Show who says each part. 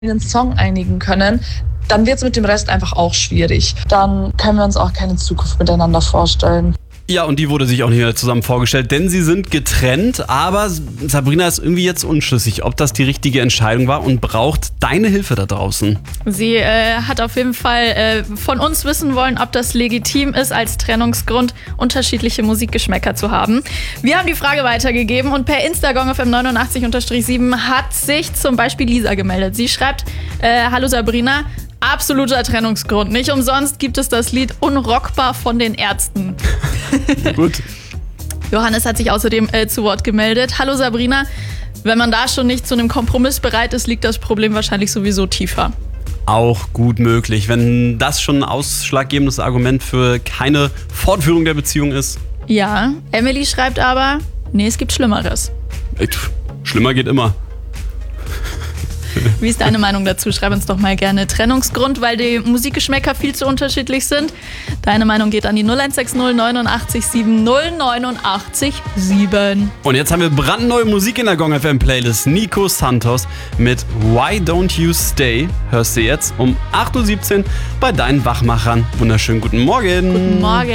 Speaker 1: einen Song einigen können, dann wird es mit dem Rest einfach auch schwierig. Dann können wir uns auch keine Zukunft miteinander vorstellen.
Speaker 2: Ja, und die wurde sich auch nicht mehr zusammen vorgestellt, denn sie sind getrennt. Aber Sabrina ist irgendwie jetzt unschlüssig, ob das die richtige Entscheidung war und braucht deine Hilfe da draußen.
Speaker 3: Sie hat auf jeden Fall von uns wissen wollen, ob das legitim ist, als Trennungsgrund unterschiedliche Musikgeschmäcker zu haben. Wir haben die Frage weitergegeben und per Instagram auf FM89_7 hat sich zum Beispiel Lisa gemeldet. Sie schreibt, hallo Sabrina, absoluter Trennungsgrund. Nicht umsonst gibt es das Lied Unrockbar von den Ärzten.
Speaker 2: Gut.
Speaker 3: Johannes hat sich außerdem zu Wort gemeldet. Hallo Sabrina, wenn man da schon nicht zu einem Kompromiss bereit ist, liegt das Problem wahrscheinlich sowieso tiefer.
Speaker 2: Auch gut möglich, wenn das schon ein ausschlaggebendes Argument für keine Fortführung der Beziehung ist.
Speaker 3: Ja, Emily schreibt aber, nee, es gibt Schlimmeres.
Speaker 2: Schlimmer geht immer.
Speaker 3: Wie ist deine Meinung dazu? Schreib uns doch mal gerne. Trennungsgrund, weil die Musikgeschmäcker viel zu unterschiedlich sind. Deine Meinung geht an die 0160 89 70 089 7.
Speaker 2: Und jetzt haben wir brandneue Musik in der Gong FM Playlist. Nico Santos mit Why Don't You Stay hörst du jetzt um 8:17 Uhr bei deinen Wachmachern. Wunderschönen guten Morgen.
Speaker 3: Guten Morgen.